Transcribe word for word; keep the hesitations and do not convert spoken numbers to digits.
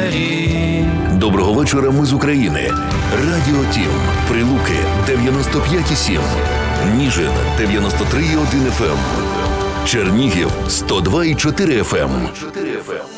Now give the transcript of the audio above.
рік. Доброго вечора, ми з України. Радіо Тім. Прилуки дев'яносто п'ять і сім. Ніжин дев'яносто три і один еф ем. Чернігів сто два і чотири еф ем.